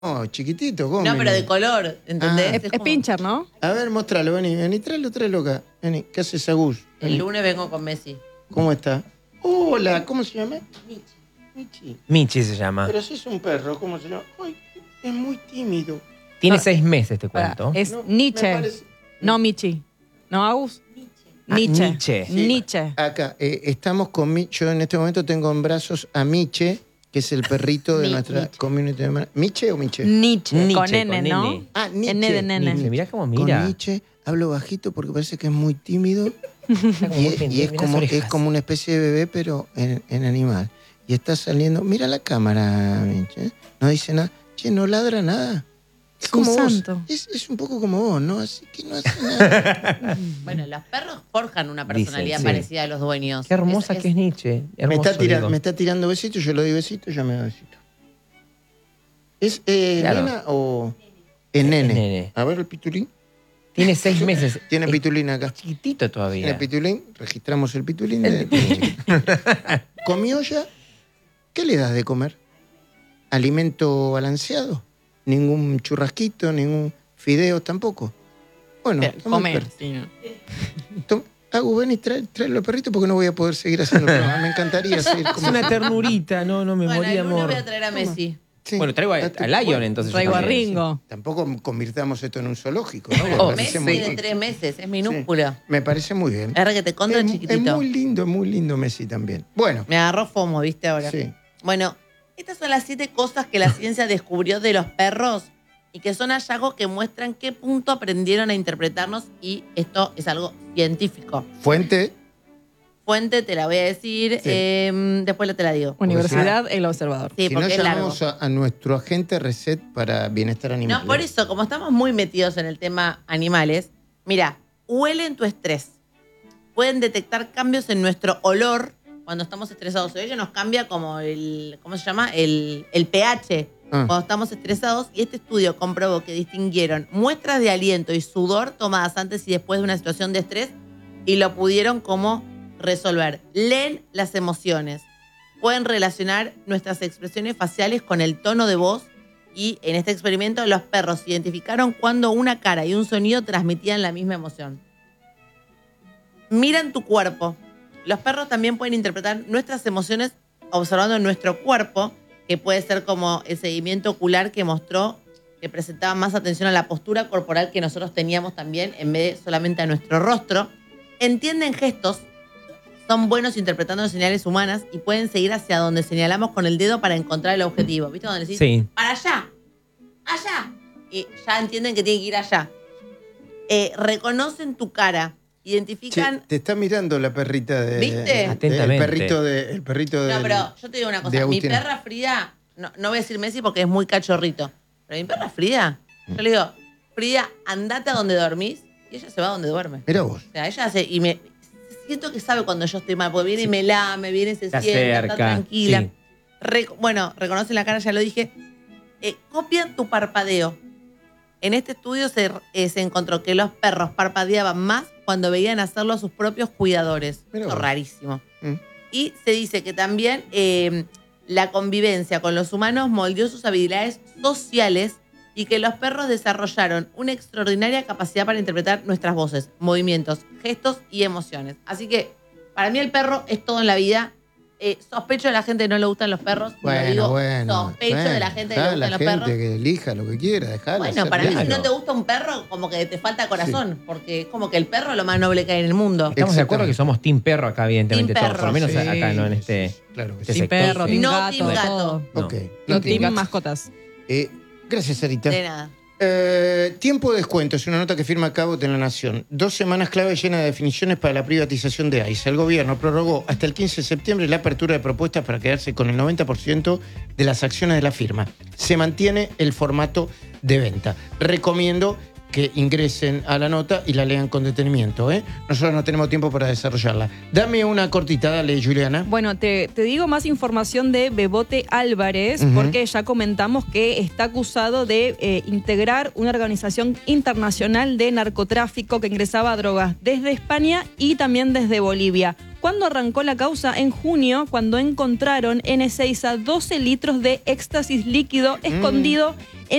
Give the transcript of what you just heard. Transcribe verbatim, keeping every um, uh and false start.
No, chiquitito, ¿cómo? No, pero de color, ¿entendés? Ah. Es, Es es como- pincher, ¿no? A ver, mostralo, vení, vení, tráelo, tráelo acá. Vení, ¿qué haces, Agus? El Vení. lunes vengo con Messi. ¿Cómo está? Hola, ¿cómo se llama? Michi. Michi. Michi se llama. Pero si es un perro, ¿cómo se llama? Ay, es muy tímido. Tiene Ah, seis meses, te Pará, cuento. es No, Nietzsche, me parece- no Michi. ¿No, Agus? Ah, Nietzsche. Nietzsche. Sí. Nietzsche. Acá, eh, estamos con Michi. Yo en este momento tengo en brazos a Miche, que es el perrito de Mi- nuestra Miche. community. de- ¿Miche o Miche? Nietzsche. Nietzsche, Con N, con ¿no? N. Ah, Nietzsche. N de nene. Nietzsche, mirá cómo Con mira. Nietzsche hablo bajito porque parece que es muy tímido. Está como Y, muy es- pendiente, y es, mirá las como, es orejas. como una especie de bebé, pero en, en animal. Y está saliendo. Mira la cámara, Miche. ¿eh? No dice nada. Che, no ladra nada. Es Un como vos. santo. Es, es un poco como vos, ¿no? Así que no hace nada. Bueno, los perros forjan una personalidad Dicen, sí. parecida a los dueños. Qué hermosa que es Nietzsche. me, Hermoso, está tira- digo. me está tirando besitos, yo le doy besitos, yo me doy besitos. ¿Es eh, Claro. nena o es nene? nene. A ver el pitulín. Tiene seis meses. Tiene Es pitulín acá. chiquitito Tiene todavía. pitulín, registramos el pitulín. De, ¿Comió ya? ¿Qué le das de comer? ¿Alimento balanceado? ¿Ningún churrasquito, ningún fideo tampoco? Bueno, Bien, toma el comer. perro. Sí, no. Toma- Agus, ven y trae, tráelo al perrito porque no voy a poder seguir haciendo el programa. Me encantaría seguir Es como... una ternurita, no, no me Bueno, morí de el lunes amor. voy a traer a Messi. Sí. Bueno, traigo a, Date- a Lion bueno, entonces. yo Traigo a también, Ringo. Tampoco convirtamos esto en un zoológico, ¿no? Me Oh, parece Messi muy- de tres meses, es minúsculo. Sí, me parece muy bien. Es que te contra Es, es chiquitito. muy lindo, muy lindo Messi también. Bueno, Me agarró FOMO, ¿viste ahora? sí. Bueno, estas son las siete cosas que la ciencia descubrió de los perros y que son hallazgos que muestran qué punto aprendieron a interpretarnos y esto es algo científico. Fuente, Fuente te la voy a decir, Sí. eh, después te la digo. Universidad El Observador. Sí, si no porque es largo. llamamos a, a nuestro agente Reset para bienestar animal. No, por eso, como estamos muy metidos en el tema animales, mira, huelen tu estrés. Pueden detectar cambios en nuestro olor cuando estamos estresados. Se ve que nos cambia como el, ¿cómo se llama? El, el pH Ah. cuando estamos estresados. Y este estudio comprobó que distinguieron muestras de aliento y sudor tomadas antes y después de una situación de estrés y lo pudieron como resolver. Leen las emociones. Pueden relacionar nuestras expresiones faciales con el tono de voz. Y en este experimento los perros identificaron cuando una cara y un sonido transmitían la misma emoción. Miran tu cuerpo. Los perros también pueden interpretar nuestras emociones observando nuestro cuerpo, que puede ser como el seguimiento ocular que mostró que presentaba más atención a la postura corporal que nosotros teníamos también en vez de solamente a nuestro rostro. Entienden gestos, son buenos interpretando señales humanas y pueden seguir hacia donde señalamos con el dedo para encontrar el objetivo. ¿Viste? Donde decís, Sí. para allá, allá. Y ya entienden que tienen que ir allá. Eh, reconocen tu cara, Che, identifican... te está mirando la perrita de. ¿Viste? de- Atentamente. El perrito de. El perrito de. No, pero yo te digo una de cosa. Mi Agustina. perra Frida, no, no voy a decir Messi porque es muy cachorrito, pero mi perra Frida, yo le digo, Frida, andate a donde dormís y ella se va a donde duerme. Mira vos. O sea, ella hace, y me siento que sabe cuando yo estoy mal, porque viene y me lame, viene y se Se sienta, está acerca, tranquila. sí. Re- bueno, reconocen la cara, ya lo dije. Eh, copian tu parpadeo. En este estudio se, eh, se encontró que los perros parpadeaban más cuando veían hacerlo a sus propios cuidadores. Mira Esto vos. rarísimo. Mm. Y se dice que también eh, la convivencia con los humanos moldeó sus habilidades sociales y que los perros desarrollaron una extraordinaria capacidad para interpretar nuestras voces, movimientos, gestos y emociones. Así que para mí el perro es todo en la vida. Eh, sospecho de la gente que no le gustan los perros. y lo Bueno, digo, bueno. sospecho bueno, de la gente que le dejá a gustan la los gente perros. que elija lo que quiera, dejala. Bueno, hacer para mí si bien. no te gusta un perro, como que te falta corazón, porque es como que el perro es lo más noble que hay en el mundo. Estamos de acuerdo que somos team perro acá, evidentemente, Team todos. Por lo perro, menos sí, acá, ¿no? En este. sí, claro que este sí. Team sector. perro, Sí. team No gato, team gato. todo. No. Ok. No, no team team- mascotas. Eh, gracias, Sarita. De nada. Eh, tiempo de descuento es una nota que firma Cabot en La Nación. Dos semanas clave llenas de definiciones para la privatización de AISA. El gobierno prorrogó hasta el quince de septiembre la apertura de propuestas para quedarse con el noventa por ciento de las acciones de la firma. Se mantiene el formato de venta. Recomiendo que ingresen a la nota y la lean con detenimiento, ¿eh? Nosotros no tenemos tiempo para desarrollarla. Dame una cortita, dale, Juliana. Bueno, te, te digo más información de Bebote Álvarez, Ujú. porque ya comentamos que está acusado de eh, integrar una organización internacional de narcotráfico que ingresaba drogas desde España y también desde Bolivia. ¿Cuándo arrancó la causa? En junio, cuando encontraron en Ezeiza doce litros de éxtasis líquido escondido